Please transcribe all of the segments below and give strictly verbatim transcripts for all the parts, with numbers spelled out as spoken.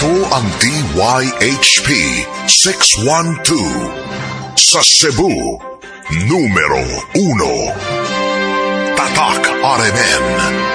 Ito ang D Y H P six one two sa Cebu, numero uno. Tatak R M N.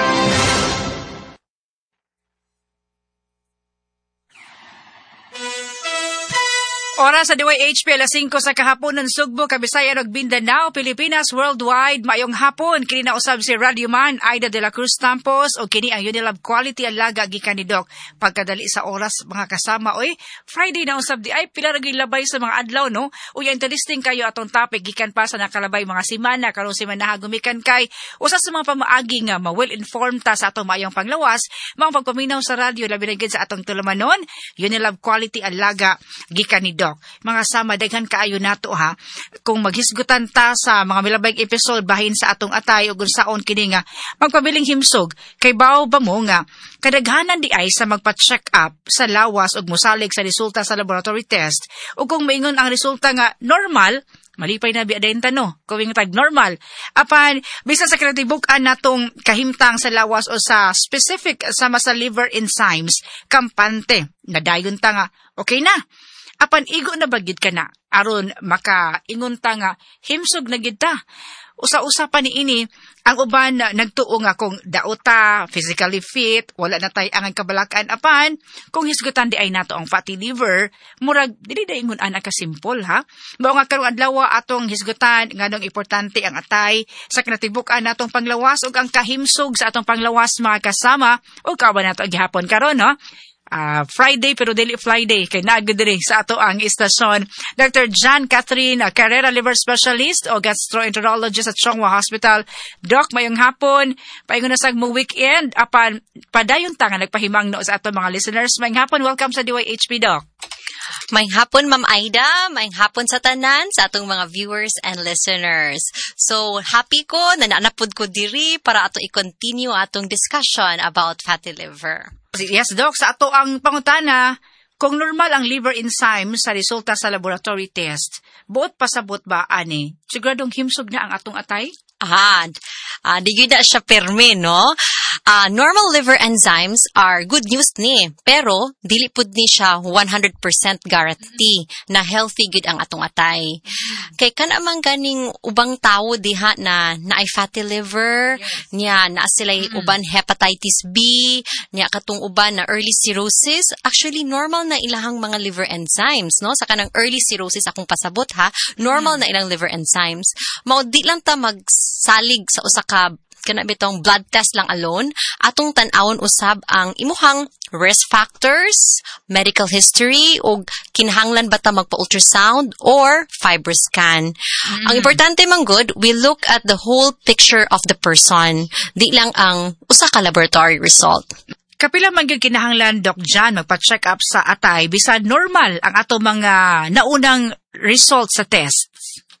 Oras sa D Y H P alas singko sa kahapon ng Sugbo, Kabisayan ug Mindanao, Pilipinas, worldwide. Mayong hapon kini nausab si Radio Man Aida de la Cruz Tampos o kini ang Unilab Quality Alaga gikan ni Doc. Pagkadali sa oras mga kasama, oy Friday na usab di ay pila ra labay sa mga adlaw no. Uy interesting kayo atong topic gikan pa sa nakalabay mga semana karon semana gumikan kay usa sa mga pamaagi nga ma well informed ta sa atong mayong panglawas, mga pagpaminaw sa radio labi na gid sa atong tulumanon, Unilab Quality Alaga gikan ni Doc. Mga sama, daghan kaayo nato ha. Kung maghisgutan ta sa mga milabayng episode bahin sa atong atay o gunsaon kini nga magpabiling himsog, kay baw ba mo nga kadaghanan di ay sa magpa-check up sa lawas ug mosalig sa resulta sa laboratory test o kung maingon ang resulta nga normal, malipay na biadayin tano, kung tag normal. Apan, bisa sa kretibuk-an natong kahimtang sa lawas o sa specific sama sa liver enzymes, kampante, nadayon ta nga, okay na. Apan igo na bagid ka na, aron makaingon ta nga, himsog na gid ta. Usa-usa pa ni ini, ang uban na nagtuo nga kung daota, physically fit, wala na tay ang kabalakan apan, kung hisgutan di ay nato ang fatty liver, murag, dili da ingon ana ka simple ha. Mao nga karong adlaw atong hisgutan, nganong importante ang atay, sa kinatibuk-an natong panglawas ug ang kahimsog sa atong panglawas mga kasama, o kaban nato ang gihapon karon no. Uh, Friday pero dili Friday kay naagid diri sa ato ang istasyon Doctor John Catherine uh, Carrera, liver specialist o gastroenterologist at Chongwa Hospital. Doc, mayong hapon, paingon na sa mo weekend apan padayon ta nga nagpahimang no sa ato mga listeners. Mayong hapon, welcome sa D Y H P, Doc. Mayong hapon, Ma'am Aida. Mayong hapon sa tanan, sa atong mga viewers and listeners. So, happy ko na naanapod ko diri para ato i-continue atong discussion about fatty liver. Yes, Doc. Sa ato ang pangutana, kung normal ang liver enzymes sa resulta sa laboratory test, buot pasabot ba, ani? Siguradong himsog na ang atong atay? Ah, uh, di yun na siya perme, no? Uh, normal liver enzymes are good news ni, pero dili pud ni siya one hundred percent guarantee na healthy good ang atong atay. Kay kana man ganing ubang tawo diha na naay fatty liver, niya na sila uban hepatitis B, niya katong uban na early cirrhosis, actually normal na ilahang mga liver enzymes, no? Sa kanang early cirrhosis akong pasabot ha, normal na ilang liver enzymes. Mao di lang ta mag salig sa usa ka kana bitong blood test lang alone, atong tan-awon usab ang imuhang risk factors, medical history, o kinahanglan ba ta magpa-ultrasound or fibroscan. Mm-hmm. Ang importante man good, we look at the whole picture of the person, di lang ang usa ka laboratory result. Kapila man gyud kinahanglan, Doc John, magpa-check up sa atay bisan normal ang ato mga naunang result sa test?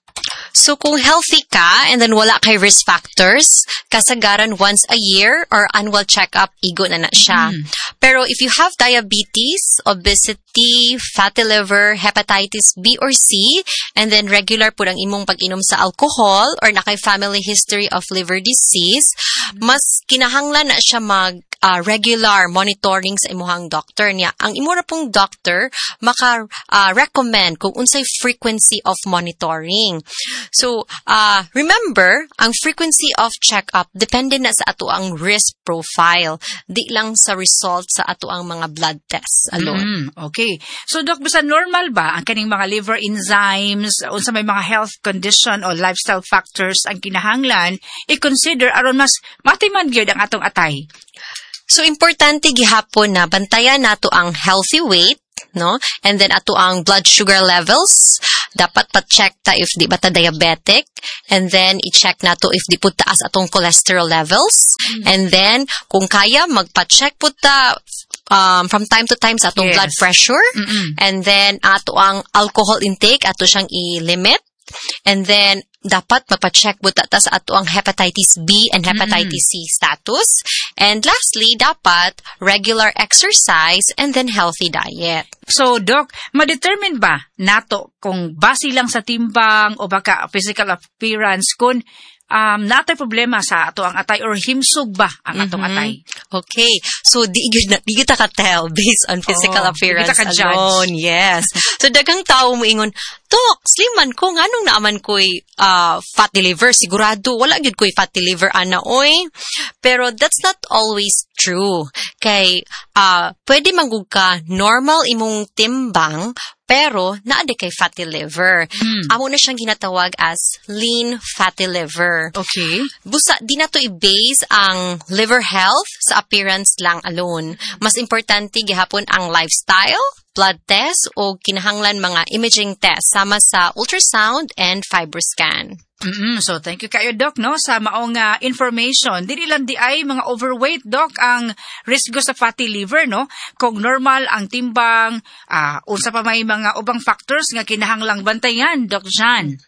So, kung healthy ka and then wala kay risk factors, kasagaran once a year or annual checkup, igo na na siya. Mm. Pero if you have diabetes, obesity, fatty liver, hepatitis B or C, and then regular po ang imong pag-inom sa alcohol or nakay family history of liver disease, mm. mas kinahanglan na siya mag Uh, regular monitoring sa imuhang doctor niya. Ang imura pong doctor maka-recommend uh, kung unsay frequency of monitoring. So, uh, remember, ang frequency of check-up depende na sa ato ang risk profile. Di lang sa result sa ato ang mga blood tests alone. Mm, okay. So, Doc, bisa normal ba ang kaning mga liver enzymes, unsa may mga health condition o lifestyle factors ang kinahanglan i-consider aron mas matiman gyud ang atong atay? So, importante gihapon na bantayan nato ang healthy weight, no? And then ato ang blood sugar levels. Dapat pa-check ta if di ba ta diabetic. And then, i-check nato if di po taas atong cholesterol levels. Mm-hmm. And then, kung kaya, magpa-check po ta um, from time to time sa atong yes. blood pressure. Mm-hmm. And then, ato ang alcohol intake, ato siyang i-limit. And then, dapat magpa-check buta ta sa ato ang hepatitis B and hepatitis mm. C status. And lastly, dapat regular exercise and then healthy diet. So, Doc, ma-determine ba nato kung base lang sa timbang o baka physical appearance kung um, natay problema sa ato ang atay or himsog ba ang atong Mhm. atay. Okay. So, di gyud na di gyud ta ka tell based on physical Oo, appearance di gyud ta ka judge. alone. Yes. So, daghang tao mo ingon, Tok, sliman ko, nganong naaman ko'y uh, fatty liver? Sigurado, wala gyud ko'y fatty liver, ana, oy. Pero that's not always true. Kay, uh, pwede manggug ka normal imong timbang, pero naade kay fatty liver. Mm. Amo na siyang ginatawag as lean fatty liver. Okay. Busa, di na to i-base ang liver health sa appearance lang alone. Mas importante gihapon ang lifestyle, blood test, o kinahanglan mga imaging test sama sa ultrasound and fibroscan. Mm-mm. So, thank you kayo, Doc, no, sa maong uh, information. Dili lang di ay mga overweight, Doc, ang risgo sa fatty liver, no? Kung normal ang timbang, uh, unsa pa may mga ubang factors nga kinahanglang bantayan, Doc Jan.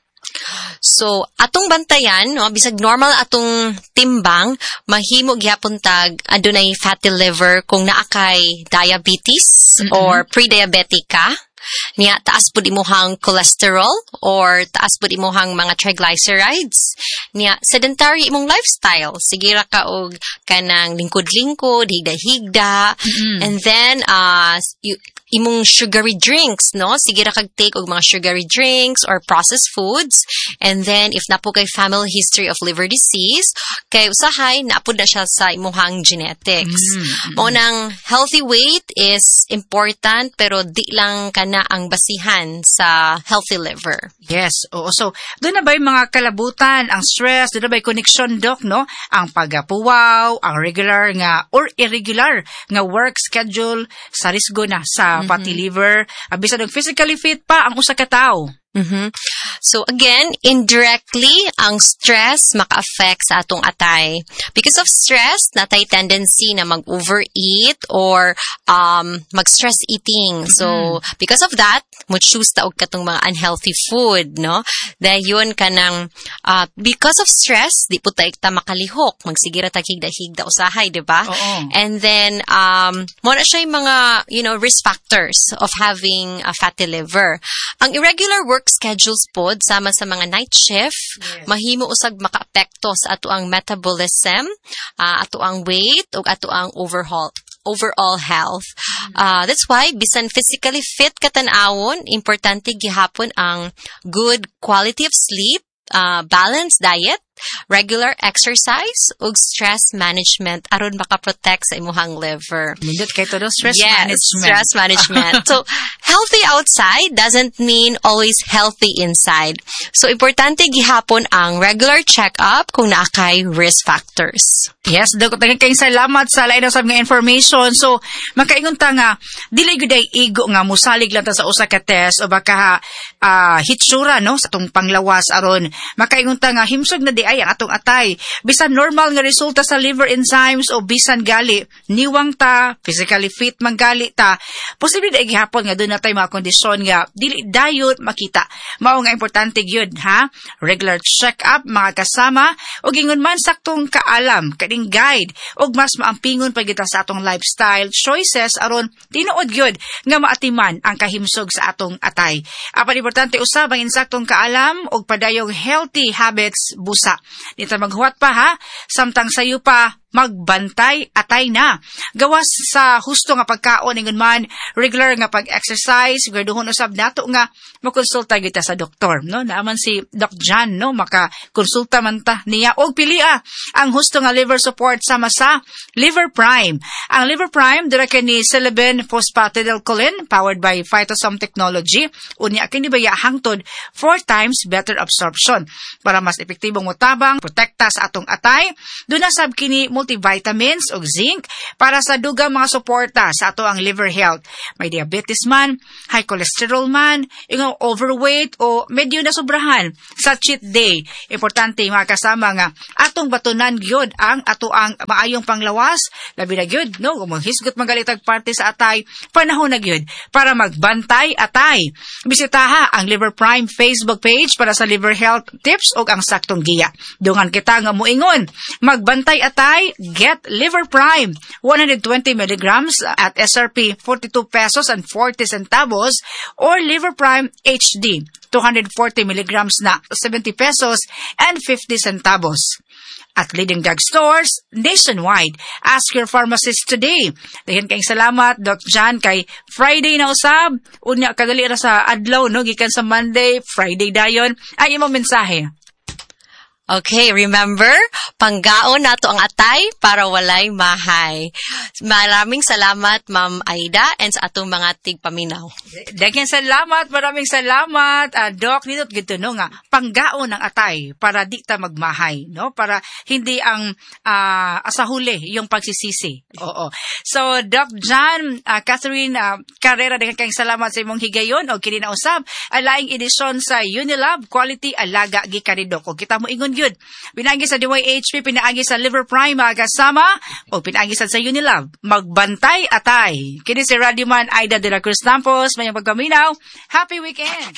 So, atong bantayan, no, bisag normal atong timbang, mahimo gyapon tag adunay fatty liver kung naa kay diabetes Mm-mm. or pre-diabetic ka. Niya, taas po imuhang cholesterol or taas po imuhang mga triglycerides. Niya, sedentary imong lifestyle. Sige ra ka og kanang lingkod-lingkod, higda-higda. Mm-mm. And then, uh, y- imong sugary drinks, no? Sige ra kag take og mga sugary drinks or processed foods. And then, if napo kay family history of liver disease, kay usahay, naapod na siya sa imuhang genetics. Mm-mm. Mao nang healthy weight is important, pero di lang kana ang basihan sa healthy liver. Yes, oo. So, doon na ba yung mga kalabutan, ang stress, doon na ba yung connection, Doc, no? Ang pagapuwaw, ang regular nga or irregular nga work schedule sa risgo na sa fatty liver. Abisa ng physically fit pa ang usa ka tawo. Mhm. So again, indirectly, ang stress maka-affect sa atong atay. Because of stress, natay tendency na mag-overeat or um, mag-stress eating. So, because of that, mo choose ta og katong mga unhealthy food, no? Dahil yun kanang, uh, because of stress, di po tayo ta makalihok. Magsigira ta higda-higda usahay, di ba? Oo. And then, um, mo na siya yung mga, you know, risk factors of having a fatty liver. Ang irregular work schedules pod sama sa mga night shift, Yes. mahimo usag makaapekto sa ato ang metabolism, uh, ato ang weight, ug ato ang overhaul overall health. Uh, that's why, bisan physically fit katanawon, importante gihapon ang good quality of sleep, uh, balanced diet, regular exercise, ug stress management aron makaprotect sa imuhang liver. Nindot kay todo stress yes, management. stress management. So, healthy outside doesn't mean always healthy inside. So, importante gihapon ang regular check-up kung naa kay risk factors. Yes, Doc, tagay kayong salamat sa lain sa mga information. So, makaingon ta nga, dili gyud ay igo nga musalig lang ta sa usa ka test o baka uh, hitsura, no, sa atong panglawas aron makaingon ta nga himsog na di ay ang atong atay. Bisan normal nga resulta sa liver enzymes o bisan gali, niwang ta, physically fit man gali ta, posible na gihapon nga doon natay mga kondisyon nga dili dayon makita. Mao nga importante gyud, ha? Regular check-up, mga kasama, o gingon man saktong kaalam, kading guide, og mas maampingon pa kita sa atong lifestyle choices aron tinuod gyud nga maatiman ang kahimsog sa atong atay. Apan importante usab ang insaktong kaalam og padayong healthy habits busa. Dito maghuwat pa, ha? Samtang sayo pa magbantay atay na. Gawas sa husto nga pagkaon ingon man, regular nga pag-exercise, graduhon usab nato nga makonsulta kita sa doktor, no? Naaman si Doc Jan, no? Makakonsulta man ta niya og pilia ang husto nga liver support sama sa Liver Prime. Ang Liver Prime dira kini Celeben Phosphatidylcholine powered by Phytosome Technology. Unya kini baya hangtod four times better absorption para mas epektibong motabang protekta sa atong atay. Duna sab kini multivitamins o zinc para sa dugang mga suporta sa ato ang liver health. May diabetes man, high cholesterol man, yung overweight o medyo na sobrahan sa cheat day. Importante mga kasama nga atong batunan gyud ang ato ang maayong panglawas, labi na gyud, no? Kung maghisgot magalitag parte sa atay, panahon na gyud para magbantay atay. Bisitaha ang Liver Prime Facebook page para sa liver health tips o ang saktong giya. Dungan kita nga muingon, magbantay atay Today, get Liver Prime, one hundred twenty milligrams at S R P forty-two pesos and forty centavos, or Liver Prime H D, two hundred forty milligrams na seventy pesos and fifty centavos. At leading drug stores nationwide. Ask your pharmacist today. Dagan kayong salamat, Doc John, kay Friday na usab. Unya, kadali na sa adlaw, no? Gikan sa Monday, Friday dayon. Ay, imong mensahe. Okay, remember, panggaon nato ang atay para walay mahay. Maraming salamat, Ma'am Aida, and sa atong mga tigpaminaw. Daghang salamat, maraming salamat, uh, Doc. Nito gito no nga, panggaon ng atay para di ta magmahay, no? Para hindi ang uh, asahuli yung pagsisisi. Oo. So, Doc John, uh, Catherine uh, Carrera, daghang kayong salamat sa imong higayon o kini na usab alaing edisyon sa Unilab Quality Alaga Gikanidok. O kita mo ingon yun. Pinaagi sa D Y H P, pinaagi sa Liver Prime, kasama, o pinaagi sa Unilab. Magbantay atay. Kini si Radioman Aida de la Cruz Campos, mayang pagkaminaw. Happy weekend!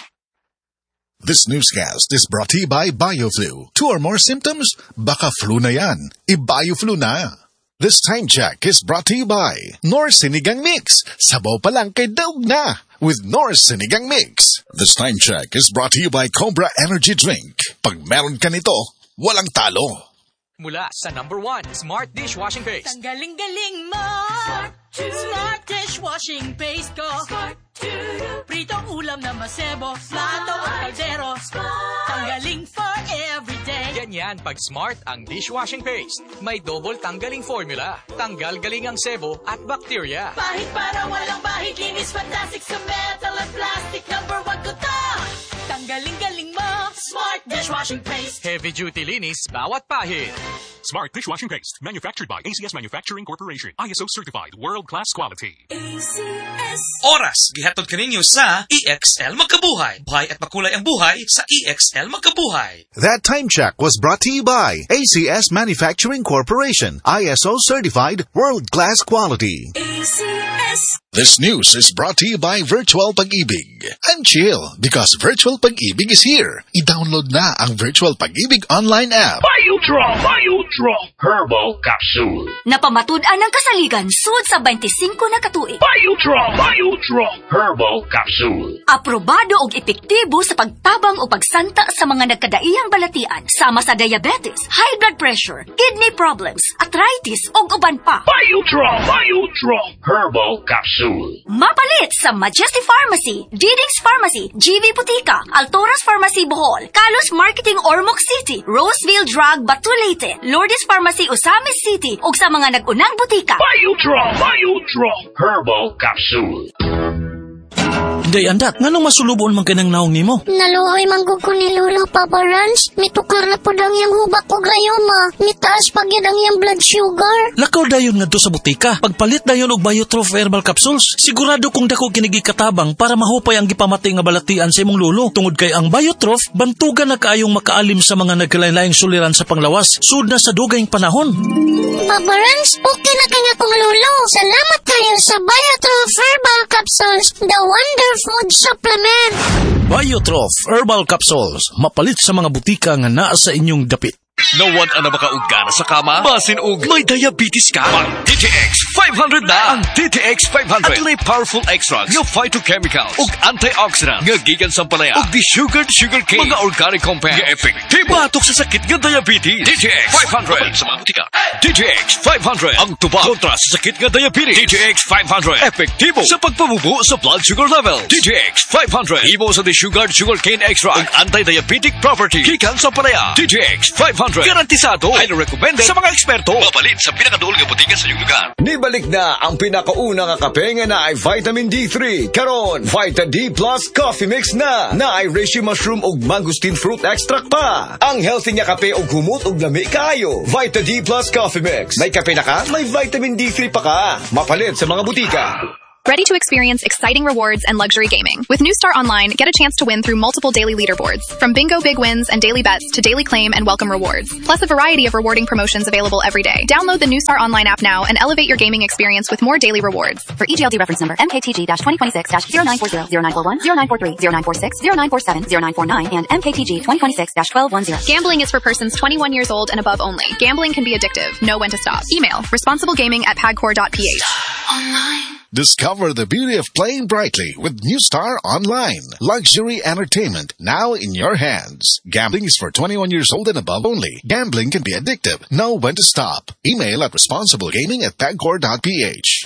This newscast is brought to you by BioFlu. Two or more symptoms? Baka flu na yan. I-BioFlu na. This time check is brought to you by North Sinigang Mix. Sabaw pa lang kay daog na with North Sinigang Mix. This time check is brought to you by Cobra Energy Drink. Pag meron ka nito, walang talo. Mula sa number one, Smart Dishwashing Paste. Tanggaling-galing mo! Smart, Smart Dishwashing Paste ko. Smart Pritong ulam na masebo, plato at kaldero. Tanggaling for everyday. Ganyan pag Smart ang dishwashing paste. May double tanggaling formula. Tanggal galing ang sebo at bacteria. Pahit para walang bahid, linis fantastic sa metal at plastic. Number one ko to! Tanggaling-galing mo, Smart Dishwashing Paste. Heavy duty linis, bawat pahid. Smart Dishwashing Paste, manufactured by A C S Manufacturing Corporation. I S O certified, world-class quality. A C S. Oras, gihatod kaninyo sa E X L Magkabuhay. Buhay at makulay ang buhay sa E X L Magkabuhay. That time check was brought to you by A C S Manufacturing Corporation. I S O certified, world-class quality. A C S. This news is brought to you by Virtual Pag-ibig. And chill, because Virtual Pag-ibig is here. I-download na ang Virtual Pag-ibig online app. Biotrol, Biotrol Herbal Capsule. Napamatud-an ng kasaligan sud sa twenty-five na katuig. Biotrol, Biotrol Herbal Capsule. Aprobado og epektibo sa pagtabang o pagsanta sa mga nagkadaiyang balatian sama sa diabetes, high blood pressure, kidney problems, arthritis ug uban pa. Biotrol, Biotrol Herbal Capsule. Mapalit sa Majesty Pharmacy, Diding's Pharmacy, G V Putika, Altoras Pharmacy Bohol, Kalos Marketing Ormoc City, Roseville Drug Batulete, Lourdes Pharmacy Osamis City ug sa mga nag-unang butika. Biotrol, Biotrol Herbal Capsule. Day andat, nganong masulubon man kanang naong nimo? Naluoy manggug ko ni Lolo, Papa Rans. Mitukar na po lang yung hubak ko gayoma. Mitaas pag yan ang yung blood sugar. Lakaw dayon nga do sa butika. Pagpalit dayon og Biotrof Herbal Capsules. Sigurado kung dako kinigi katabang para mahupay ang gipamatay nga balatian sa imong lolo. Tungod kay ang Biotrof, bantugan na kaayong makaalim sa mga nagkalain-laing suliran sa panglawas. Sud na sa dugayng panahon. Papa Rans, okay na kanya kong lolo. Salamat kayo sa Biotrof Herbal Capsules. The Wonder Food Supplement. Biotrof Herbal Capsules. Mapalit sa mga butika nga naa sa inyong dapit. Nawan ang makauga na sa kama? Basin og may diabetes ka? Ang D T X five hundred na! Ang D T X five hundred at may powerful extracts nga phytochemicals ug antioxidants nga gikan sa palaya ug di-sugared sugar cane mga organic compounds nga epektibo batok sa sakit nga diabetes. D T X five hundred sa mga butika. D T X five hundred ang tubag kontra sa sakit nga diabetes. D T X five hundred epektibo sa pagpamubo sa blood sugar level. D T X five hundred imo sa di-sugared sugar cane extract ug anti-diabetic property gikan sa palaya. D T X five hundred garantisado ay recommended sa mga eksperto. Mapalit sa pinakaduol nga butika sa iyong lugar. Nibalik na ang pinakauna nga kape nga na ay vitamin D three. Karon, Vita D Plus Coffee Mix na. Na ay reishi mushroom ug mangosteen fruit extract pa. Ang healthy nga kape ug humot ug lami kaayo. Vita D Plus Coffee Mix. May kape na ka, may vitamin D three pa ka. Mapalit sa mga butika. Ready to experience exciting rewards and luxury gaming. With New Star Online, get a chance to win through multiple daily leaderboards, from bingo big wins and daily bets to daily claim and welcome rewards, plus a variety of rewarding promotions available every day. Download the New Star Online app now and elevate your gaming experience with more daily rewards. For E G L D reference number M K T G twenty twenty-six zero nine four zero, zero nine four one, zero nine four three, zero nine four six, zero nine four seven, zero nine four nine, and M K T G twenty twenty-six twelve ten. Gambling is for persons twenty-one years old and above only. Gambling can be addictive. Know when to stop. Email responsiblegaming at pagcor dot p h. Online. Discover the beauty of playing brightly with New Star Online. Luxury entertainment now in your hands. Gambling is for twenty-one years old and above only. Gambling can be addictive. Know when to stop. Email at responsiblegaming at pagcor dot p h.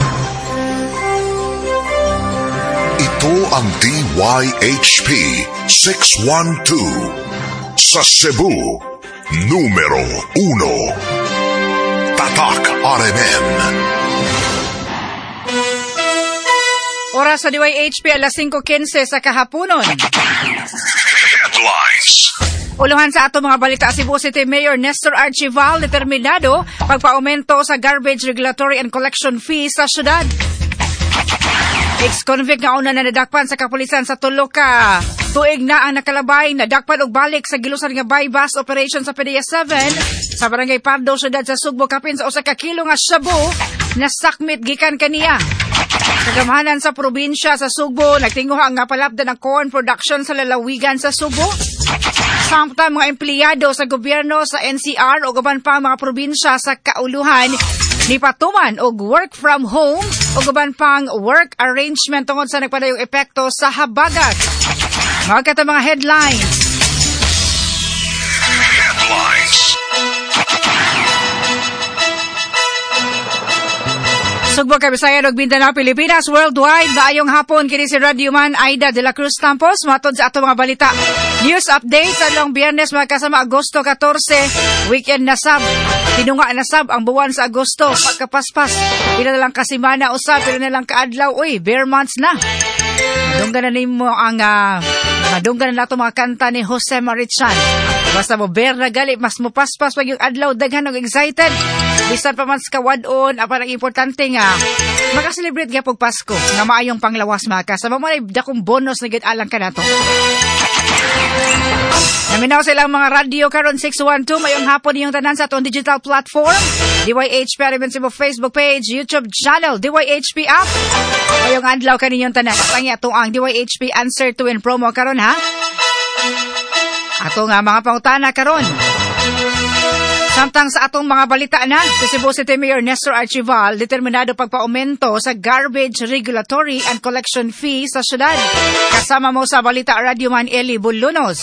Ito ang D Y H P six one two. Sa Cebu, numero uno. Tatak R M N. Oras sa D Y H P alas singko kinse sa kahaponon. Headlines. Uluhan sa ato mga balita, Cebu City Mayor Nestor Archival determinado pagpa-aumento sa garbage regulatory and collection fee sa syudad. Ex-convict nga una na nadakpan sa kapulisan sa tulo ka tuig na ang nakalabay, nadakpan og balik sa gilusan nga buy-bust operation sa P D S seven sa Barangay Pardo, syudad sa Sugbo, kapin sa usa ka kilo nga shabu na sakmit gikan kaniya. Kagamhanan sa probinsya sa Sugbo, nagtinguha ang napalapdan ng corn production sa lalawigan sa Sugbo. Samtang mga empleyado sa gobyerno sa N C R o gaban pa mga probinsya sa kauluhan ni patuman og work from home o gaban pang work arrangement tungod sa nagpadayong epekto sa habagat. Mga kata mga headlines. Headlines. Sugbo, Kabisayan ug Mindanao, Pilipinas, worldwide, maayong hapon kini si Radio Man Aida de la Cruz Campos, matod sa ato mga balita. News update sa long Biyernes, mga kasama Agosto fourteen, weekend na sab. Tinunga na sab ang buwan sa Agosto, pagkapaspas. Pila na lang kasimana usab, pila na lang kaadlaw, uy, bare months na. Madunggan na nimo ang uh, madunggan na nato mga kanta ni Jose Marichan. Basta mo bare na gali, mas mupaspas pag yung adlaw, daghan og excited. Bisan pa man sa kawadon, apa ang importante nga makaselebrate gyapon Pasko nga maayong panglawas mga kasama mo na dakong bonus na gid alang kanato. Naminaw sa ilang mga radio karon six one two mayong hapon niyong tanan sa atong digital platform D Y H P Arimen sa Facebook page, YouTube channel, D Y H P app. Mayong adlaw kaninyong tanan. Tangi ato ang D Y H P Answer to Win promo karon ha. Ato nga mga pangutana karon. Samtang sa atong mga balita na, si Cebu City Mayor Nestor Archival determinado pagpa-aumento sa garbage regulatory and collection fee sa syudad. Kasama mo sa balita Radio Man Eli Bulunos.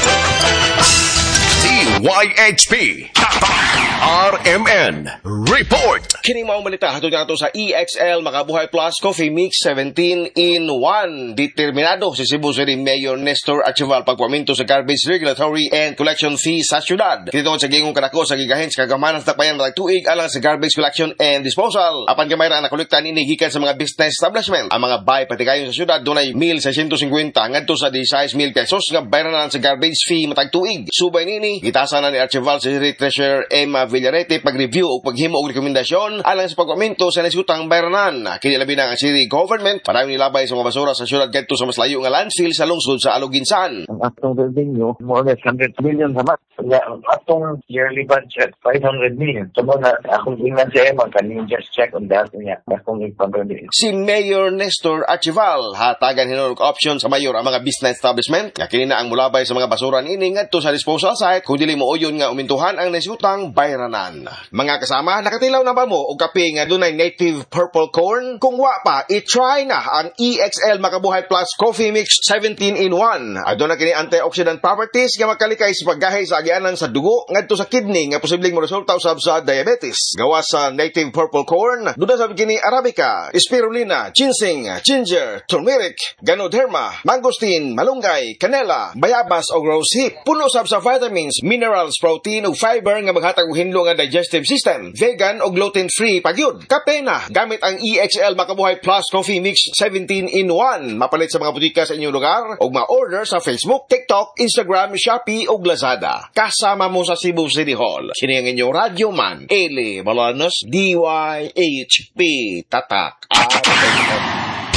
D Y H P R M N Report. Kini mao balita hatod nga sa E X L Makabuhay Plus Coffee Mix seventeen in one. Determinado si Cebu City Mayor Nestor Archival pagpaminto sa garbage regulatory and collection fee sa syudad. Dito sa gingong kanako sa gigahin sa kagamanan sa takbayan matag tuig alang sa garbage collection and disposal. Apan gamay ra nakolekta ini gikan sa mga business establishment. Ang mga bay patigayon sa syudad dunay one thousand six hundred fifty ngadto sa sixteen thousand pesos nga bayaran sa garbage fee matag tuig. Subay nini gitasan na ni Archival si City Treasurer Emma Villarete pag-review o paghimo og rekomendasyon alang sa pag-aumento sa nasutang bayranan. Kini labi na ang city government para nilabay sa mga basura sa syudad kadto sa mas layo nga landfill sa lungsod sa Aluginsan. Ang atong revenue more or less one hundred million sa mat. Ang atong yearly budget five hundred million. So na akong tingnan sa Emma, can you just check on that niya? Akong ipag-review. Si Mayor Nestor Archival hatagan hinurog option sa mayor ang mga business establishment. Nga kini na ang mulabay sa mga basura niini ngadto sa disposal site kung dili mo uyon nga umintuhan ang nasutang bayranan. Mga kasama, nakatilaw na ba mo o kape nga dunay native purple corn? Kung wa pa, i-try na ang E X L Makabuhay Plus Coffee Mix seventeen in one. Aduna kini antioxidant properties nga makalikay sa paggahay sa agianan sa dugo ngadto sa kidney nga posibleng moresulta usab sa diabetes. Gawas sa native purple corn, duda sa kini arabica, spirulina, ginseng, ginger, turmeric, ganoderma, mangosteen, malunggay, canela, bayabas o rose hip. Puno sab sa vitamins, minerals, protein ug fiber nga maghatag og hinlo nga digestive system. Vegan o gluten-free pagyud. Kape na gamit ang E X L Makabuhay Plus Coffee Mix seventeen in one. Mapalit sa mga butika sa inyong lugar o ma-order sa Facebook, TikTok, Instagram, Shopee o Lazada. Kasama mo sa Cebu City Hall. Sini ang inyong Radio Man, Eli Balanos, D Y H P Tatak R M N.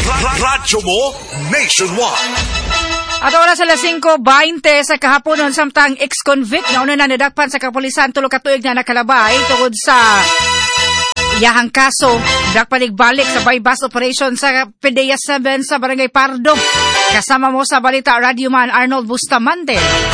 Radyo mo nationwide. At oras alas singko twenty sa kahaponon samtang ex-convict na una na nadakpan sa kapulisan tulo ka tuig na nakalabay tungod sa iyahang kaso. Dakpan balik sa bypass operation sa Pedea seven sa Barangay Pardo. Kasama mo sa balita Radio Man Arnold Bustamante.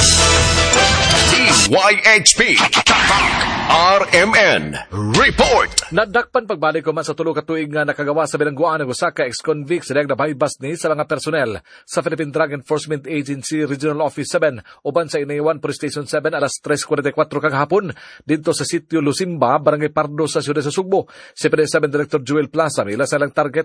Y H P R M N Report. Nadakpan pagbalik ko man sa tulo ka tuig nga nakagawa sa bilangguan ng usa ka ex-convict sa na bypass ni sa mga personel sa Philippine Drug Enforcement Agency Regional Office seven uban sa Inaywan Police Station seven alas tres forty-four kagahapon dito sa sitio Lusimba, Barangay Pardo sa siyudad sa Sugbo. Si P D seven Director Joel Plaza mila sa lang target